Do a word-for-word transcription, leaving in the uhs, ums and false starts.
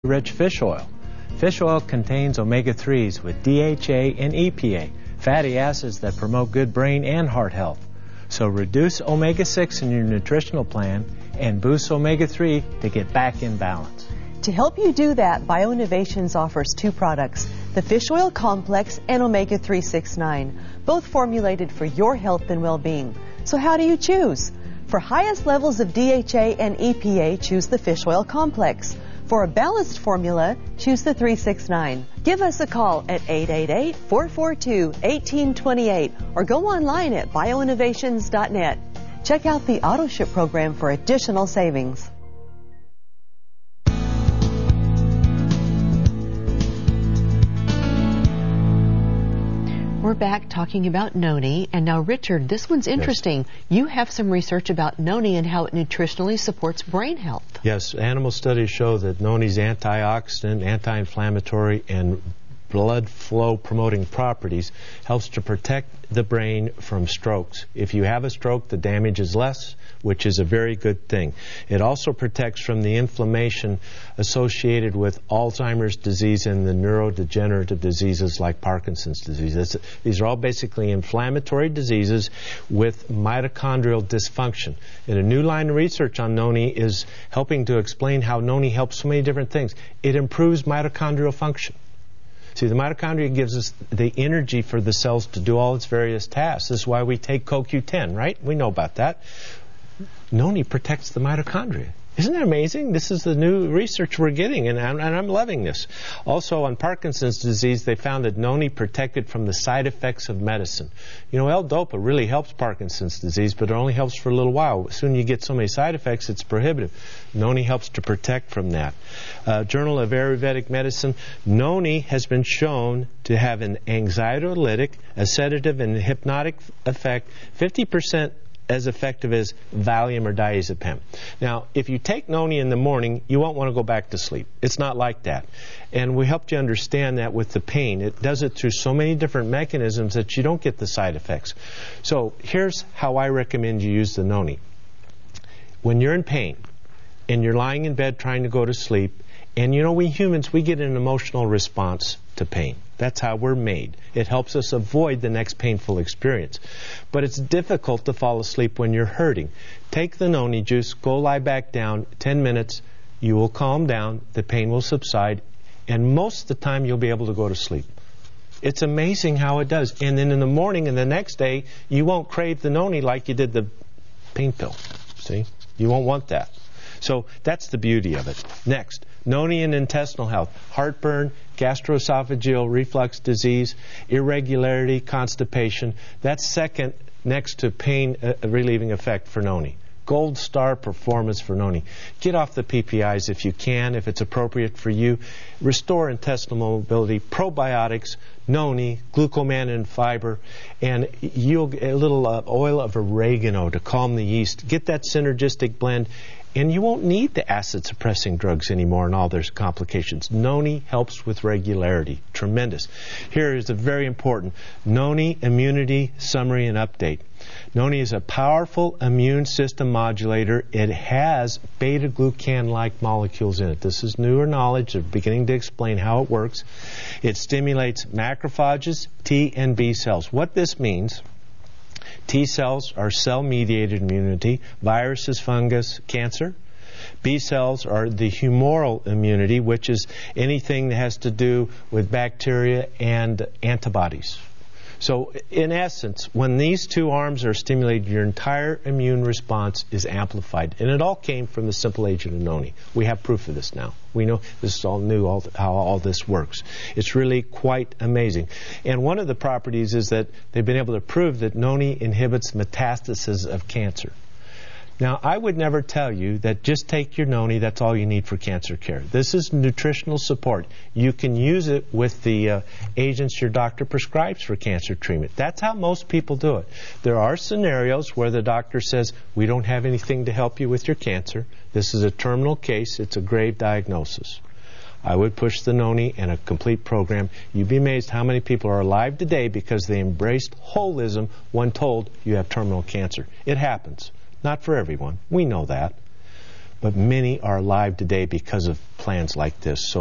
Rich fish oil. Fish oil contains omega threes with D H A and E P A, fatty acids that promote good brain and heart health. So reduce omega six in your nutritional plan and boost omega three to get back in balance. To help you do that, BioInnovations offers two products, the Fish Oil Complex and omega three sixty-nine, both formulated for your health and well-being. So how do you choose? For highest levels of D H A and E P A, choose the Fish Oil Complex. For a balanced formula, choose the three sixty-nine. Give us a call at eight eight eight, four four two, one eight two eight or go online at bioinnovations dot net. Check out the AutoShip program for additional savings. We're back talking about noni, and now Richard, this one's interesting. Yes. You have some research about noni and how it nutritionally supports brain health. Yes, animal studies show that noni's antioxidant, anti-inflammatory, and blood flow promoting properties helps to protect the brain from strokes. If you have a stroke, the damage is less, which is a very good thing. It also protects from the inflammation associated with Alzheimer's disease and the neurodegenerative diseases like Parkinson's disease. It's, these are all basically inflammatory diseases with mitochondrial dysfunction. And a new line of research on noni is helping to explain how noni helps so many different things. It improves mitochondrial function. See, the mitochondria gives us the energy for the cells to do all its various tasks. This is why we take C O Q ten, right? We know about that. Noni protects the mitochondria. Isn't that amazing? This is the new research we're getting, and I'm, and I'm loving this. Also, on Parkinson's disease, they found that noni protected from the side effects of medicine. You know, L-Dopa really helps Parkinson's disease, but it only helps for a little while. As soon as you get so many side effects, it's prohibitive. Noni helps to protect from that. Uh, Journal of Ayurvedic Medicine, noni has been shown to have an anxiolytic, a sedative, and hypnotic effect, fifty percent as effective as Valium or diazepam. Now, if you take noni in the morning, you won't want to go back to sleep. It's not like that. And we helped you understand that with the pain. It does it through so many different mechanisms that you don't get the side effects. So here's how I recommend you use the noni. When you're in pain and you're lying in bed trying to go to sleep, and you know, we humans, we get an emotional response to pain. That's how we're made. It helps us avoid the next painful experience. But it's difficult to fall asleep when you're hurting. Take the noni juice, go lie back down, ten minutes, you will calm down, the pain will subside, and most of the time you'll be able to go to sleep. It's amazing how it does. And then in the morning and the next day, you won't crave the noni like you did the pain pill. See? You won't want that. So that's the beauty of it. Next, noni and intestinal health, heartburn, gastroesophageal reflux disease, irregularity, constipation. That's second next to pain uh, relieving effect for noni. Gold star performance for noni. Get off the P P Is if you can, if it's appropriate for you. Restore intestinal mobility, probiotics, noni, glucomannan fiber, and you'll get a little uh, oil of oregano to calm the yeast. Get that synergistic blend. And you won't need the acid-suppressing drugs anymore and all their complications. Noni helps with regularity. Tremendous. Here is a very important noni immunity summary and update. Noni is a powerful immune system modulator. It has beta-glucan-like molecules in it. This is newer knowledge. They're beginning to explain how it works. It stimulates macrophages, T and B cells. What this means... T cells are cell-mediated immunity, viruses, fungus, cancer. B cells are the humoral immunity, which is anything that has to do with bacteria and antibodies. So, in essence, when these two arms are stimulated, your entire immune response is amplified. And it all came from the simple agent of noni. We have proof of this now. We know this is all new, all, how all this works. It's really quite amazing. And one of the properties is that they've been able to prove that noni inhibits metastasis of cancer. Now, I would never tell you that just take your noni, that's all you need for cancer care. This is nutritional support. You can use it with the uh, agents your doctor prescribes for cancer treatment. That's how most people do it. There are scenarios where the doctor says, we don't have anything to help you with your cancer. This is a terminal case. It's a grave diagnosis. I would push the noni and a complete program. You'd be amazed how many people are alive today because they embraced holism when told you have terminal cancer. It happens. Not for everyone. We know that. but many are alive today because of plans like this. So